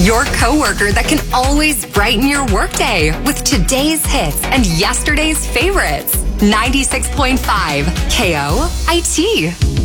Your coworker that can always brighten your workday with today's hits and yesterday's favorites. 96.5 KOIT.